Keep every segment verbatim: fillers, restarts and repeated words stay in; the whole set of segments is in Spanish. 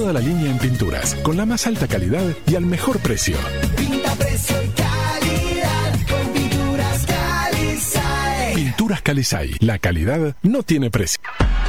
toda la línea en pinturas, con la más alta calidad y al mejor precio. Pinta, precio y calidad con Pinturas Calizay. Pinturas Calizay. La calidad no tiene precio.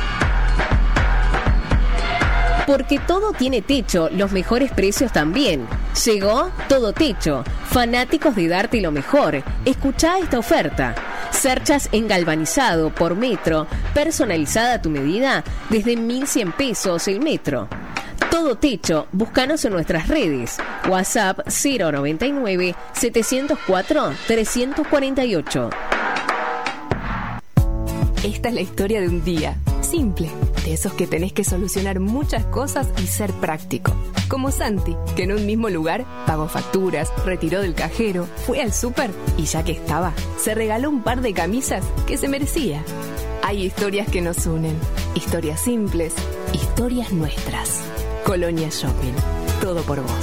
Porque todo tiene techo, los mejores precios también. Llegó Todo Techo. Fanáticos de darte lo mejor. Escuchá esta oferta. Cerchas en galvanizado por metro, personalizada a tu medida, desde mil cien pesos el metro. Todo Techo, búscanos en nuestras redes. WhatsApp cero noventa y nueve, setecientos cuatro, trescientos cuarenta y ocho. Esta es la historia de un día, simple, de esos que tenés que solucionar muchas cosas y ser práctico. Como Santi, que en un mismo lugar pagó facturas, retiró del cajero, fue al súper y ya que estaba, se regaló un par de camisas que se merecía. Hay historias que nos unen, historias simples, historias nuestras. Colonia Shopping, todo por vos.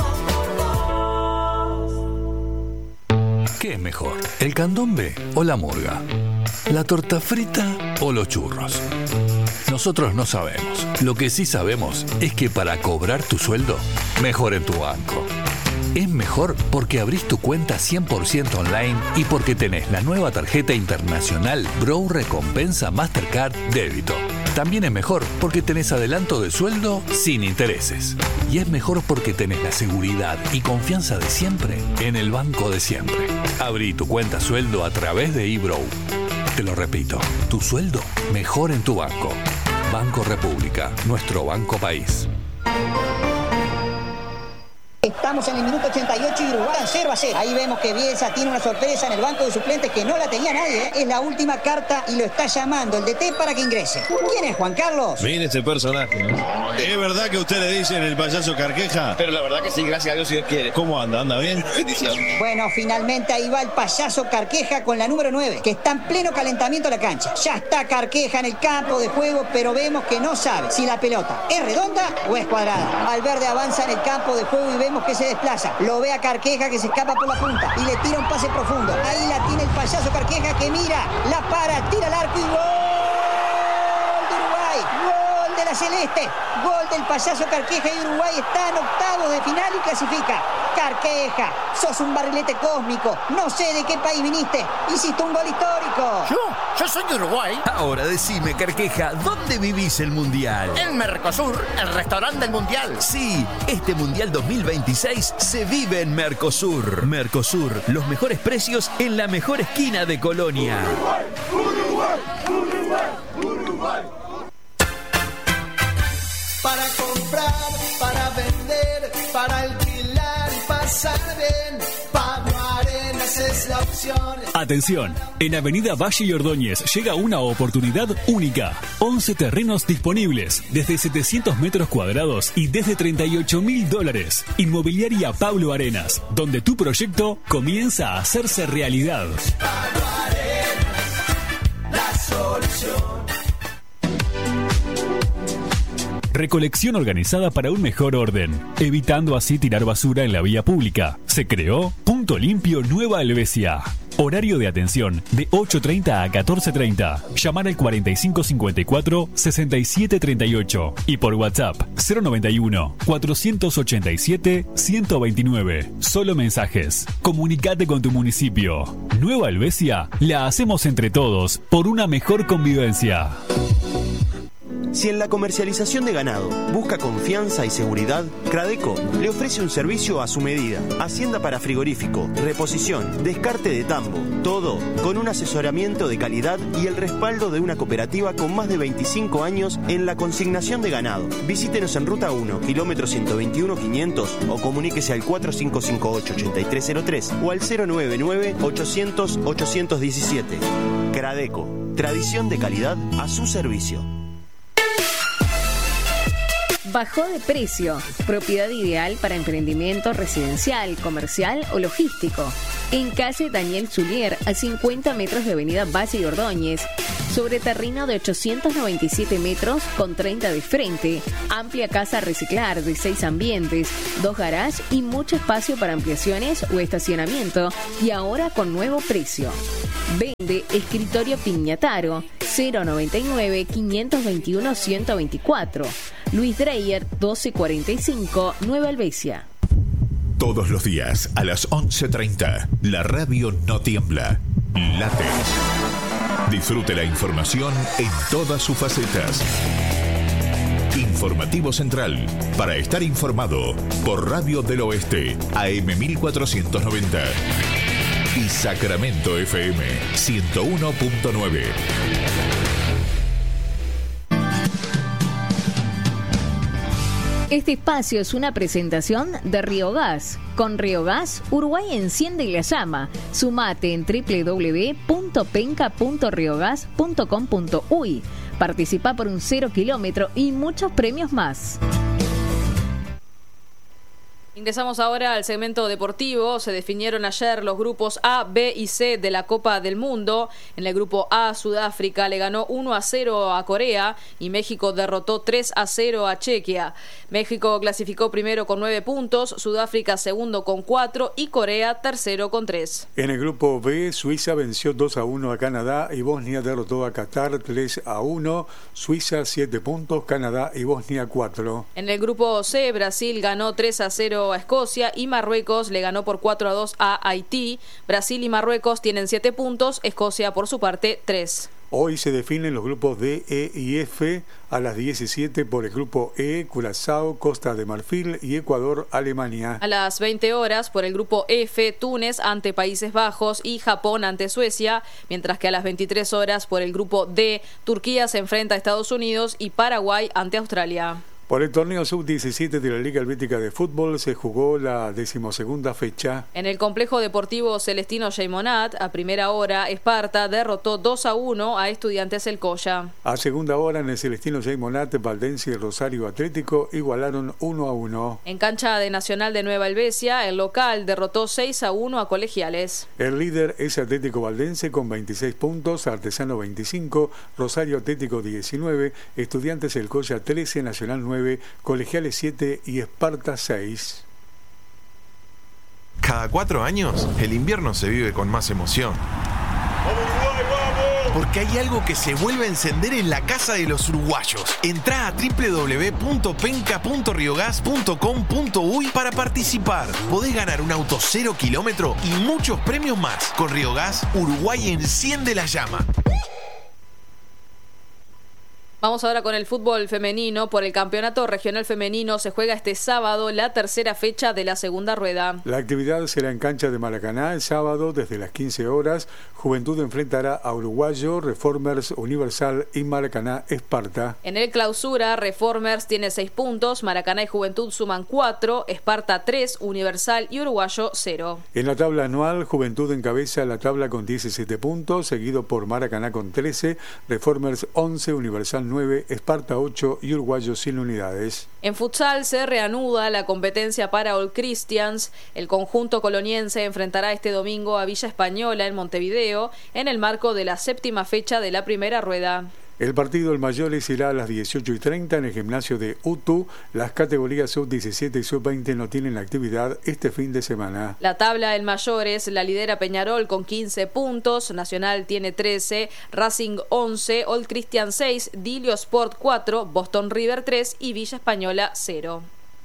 ¿Qué es mejor, el candombe o la murga? ¿La torta frita o los churros? Nosotros no sabemos. Lo que sí sabemos es que para cobrar tu sueldo, mejor en tu banco. Es mejor porque abrís tu cuenta cien por ciento online y porque tenés la nueva tarjeta internacional Bro Recompensa Mastercard Débito. También es mejor porque tenés adelanto de sueldo sin intereses. Y es mejor porque tenés la seguridad y confianza de siempre en el banco de siempre. Abrí tu cuenta sueldo a través de eBrow. Te lo repito, tu sueldo mejor en tu banco. Banco República, nuestro banco país. Estamos en el minuto ochenta y ocho y Uruguay cero a cero. Ahí vemos que Bielsa tiene una sorpresa en el banco de suplentes que no la tenía nadie, ¿eh? Es la última carta y lo está llamando el D T para que ingrese. ¿Quién es, Juan Carlos? Mire ese personaje, ¿no? ¿Es verdad que usted le dicen el payaso Carqueja? Pero la verdad que sí, gracias a Dios si Dios quiere. ¿Cómo anda? ¿Anda bien? Bueno, finalmente ahí va el payaso Carqueja con la número nueve, que está en pleno calentamiento de la cancha. Ya está Carqueja en el campo de juego, pero vemos que no sabe si la pelota es redonda o es cuadrada. Valverde avanza en el campo de juego y vemos que se desplaza. Lo ve a Carqueja que se escapa por la punta y le tira un pase profundo. Ahí la tiene el payaso Carqueja que mira, la para, tira al arco y gol de Uruguay. Gol de la Celeste. Gol del payaso Carqueja y Uruguay está en octavos de final y clasifica. Carqueja, sos un barrilete cósmico. No sé de qué país viniste. Hiciste un gol histórico. ¿Yo? Yo soy de Uruguay. Ahora decime, Carqueja, ¿dónde vivís el Mundial? En Mercosur, el restaurante del Mundial. Sí, este Mundial dos mil veintiséis se vive en Mercosur. Mercosur, los mejores precios en la mejor esquina de Colonia. Uruguay, Uruguay, Uruguay, Uruguay. Para comprar, para vender, para alquilar y pasar bien, Pablo Arenas es la opción. Atención, en Avenida Valle y Ordóñez llega una oportunidad única. once terrenos disponibles, desde setecientos metros cuadrados y desde treinta y ocho mil dólares. Inmobiliaria Pablo Arenas, donde tu proyecto comienza a hacerse realidad. Pablo Arenas, la solución. Recolección organizada para un mejor orden, evitando así tirar basura en la vía pública. Se creó Punto Limpio Nueva Helvecia. Horario de atención de ocho treinta a catorce treinta. Llamar al cuarenta y cinco cincuenta y cuatro, sesenta y siete treinta y ocho y por WhatsApp cero noventa y uno, cuatrocientos ochenta y siete, ciento veintinueve. Solo mensajes. Comunicate con tu municipio. Nueva Helvecia la hacemos entre todos por una mejor convivencia. Si en la comercialización de ganado busca confianza y seguridad, Cradeco le ofrece un servicio a su medida. Hacienda para frigorífico, reposición, descarte de tambo, todo con un asesoramiento de calidad y el respaldo de una cooperativa con más de veinticinco años en la consignación de ganado. Visítenos en Ruta uno, kilómetro ciento veintiuno quinientos o comuníquese al cuatro cinco cinco ocho, ocho tres cero tres o al cero nueve nueve, ochocientos, ochocientos diecisiete. Cradeco, tradición de calidad a su servicio. Bajó de precio. Propiedad ideal para emprendimiento residencial, comercial o logístico. En calle Daniel Zulier, a cincuenta metros de avenida Valle y Ordóñez. Sobre terreno de ochocientos noventa y siete metros con treinta de frente. Amplia casa a reciclar de seis ambientes, dos garages y mucho espacio para ampliaciones o estacionamiento. Y ahora con nuevo precio. Vende Escritorio Piñataro cero noventa y nueve, quinientos veintiuno, ciento veinticuatro. Luis Dreyer doce cuarenta y cinco, Nueva Helvecia. Todos los días a las once treinta, la radio no tiembla, late. Disfrute la información en todas sus facetas. Informativo Central, para estar informado, por Radio del Oeste, A M mil cuatrocientos noventa. Y Sacramento F M ciento uno punto nueve. Este espacio es una presentación de Río Gas. Con Río Gas, Uruguay enciende la llama. Sumate en doble u doble u doble u punto penca punto riogas punto com punto uy. Participa por un cero kilómetro y muchos premios más. Ingresamos ahora al segmento deportivo. Se definieron ayer los grupos A, B y C de la Copa del Mundo. En el grupo A, Sudáfrica le ganó uno a cero a Corea y México derrotó tres a cero a Chequia. México clasificó primero con nueve puntos, Sudáfrica segundo con cuatro y Corea tercero con tres. En el grupo B, Suiza venció dos a uno a Canadá y Bosnia derrotó a Qatar tres a uno. Suiza siete puntos, Canadá y Bosnia cuatro. En el grupo C, Brasil ganó tres a cero a Escocia y Marruecos le ganó por cuatro a dos a Haití. Brasil y Marruecos tienen siete puntos, Escocia por su parte tres. Hoy se definen los grupos D, E y F. A las diecisiete por el grupo E, Curazao, Costa de Marfil y Ecuador, Alemania. A las veinte horas por el grupo F, Túnez ante Países Bajos y Japón ante Suecia, mientras que a las veintitrés horas por el grupo D, Turquía se enfrenta a Estados Unidos y Paraguay ante Australia. Por el torneo sub diecisiete de la Liga Helvética de Fútbol se jugó la decimosegunda fecha. En el complejo deportivo Celestino Geymonat, a primera hora, Esparta derrotó dos a uno a Estudiantes El Colla. A segunda hora, en el Celestino Geymonat, Valdense y Rosario Atlético igualaron uno a uno. En cancha de Nacional de Nueva Helvecia, el local derrotó seis a uno a Colegiales. El líder es Atlético Valdense con veintiséis puntos, Artesano veinticinco, Rosario Atlético diecinueve, Estudiantes El Colla trece, Nacional nueve, Colegiales siete y Esparta seis. Cada cuatro años, el invierno se vive con más emoción. Porque hay algo que se vuelve a encender en la casa de los uruguayos. Entrá a doble u doble u doble u punto penca punto riogas punto com punto uy para participar. Podés ganar un auto cero kilómetro y muchos premios más. Con Río Gas, Uruguay enciende la llama. Vamos ahora con el fútbol femenino. Por el campeonato regional femenino se juega este sábado la tercera fecha de la segunda rueda. La actividad será en cancha de Maracaná el sábado desde las quince horas. Juventud enfrentará a Uruguayo, Reformers, Universal y Maracaná Esparta. En el clausura, Reformers tiene seis puntos, Maracaná y Juventud suman cuatro, Esparta tres, Universal y Uruguayo cero. En la tabla anual, Juventud encabeza la tabla con diecisiete puntos, seguido por Maracaná con trece, Reformers once, Universal nueve, Esparta ocho y Uruguayo sin unidades. En futsal se reanuda la competencia para All Christians. El conjunto coloniense enfrentará este domingo a Villa Española en Montevideo en el marco de la séptima fecha de la primera rueda. El partido El Mayores irá a las dieciocho y treinta en el gimnasio de U T U. Las categorías sub diecisiete y sub veinte no tienen actividad este fin de semana. La tabla El Mayores la lidera Peñarol con quince puntos, Nacional tiene trece, Racing once, All Christian seis, Dilio Sport cuatro, Boston River tres y Villa Española cero.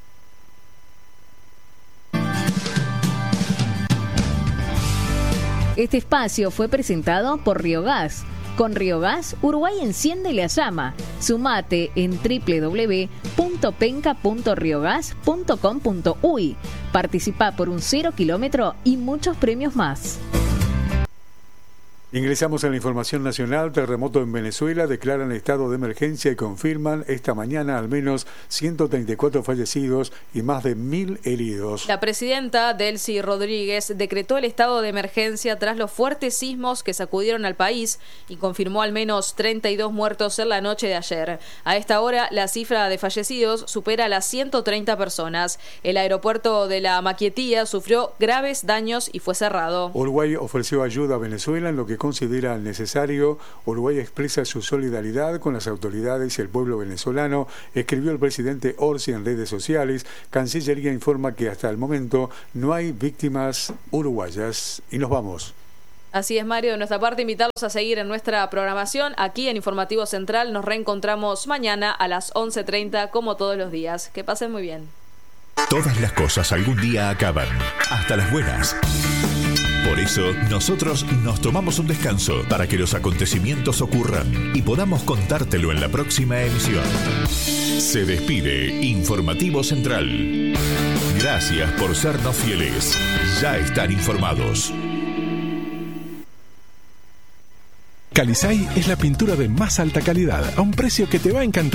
Este espacio fue presentado por Río Gas. Con Río Gas, Uruguay enciende la llama. Sumate en doble u doble u doble u punto penca punto riogas punto com punto uy. Participa por un cero kilómetro y muchos premios más. Ingresamos a la información nacional. Terremoto en Venezuela. Declaran estado de emergencia y confirman esta mañana al menos ciento treinta y cuatro fallecidos y más de mil heridos. La presidenta Delcy Rodríguez decretó el estado de emergencia tras los fuertes sismos que sacudieron al país y confirmó al menos treinta y dos muertos en la noche de ayer. A esta hora, la cifra de fallecidos supera las ciento treinta personas. El aeropuerto de La Maquietía sufrió graves daños y fue cerrado. Uruguay ofreció ayuda a Venezuela en lo que considera necesario. Uruguay expresa su solidaridad con las autoridades y el pueblo venezolano, escribió el presidente Orsi en redes sociales. Cancillería informa que hasta el momento no hay víctimas uruguayas. Y nos vamos. Así es, Mario. De nuestra parte, invitarlos a seguir en nuestra programación. Aquí en Informativo Central nos reencontramos mañana a las once treinta, como todos los días. Que pasen muy bien. Todas las cosas algún día acaban, hasta las buenas. Por eso, nosotros nos tomamos un descanso para que los acontecimientos ocurran y podamos contártelo en la próxima emisión. Se despide Informativo Central. Gracias por sernos fieles. Ya están informados. Calisay es la pintura de más alta calidad a un precio que te va a encantar.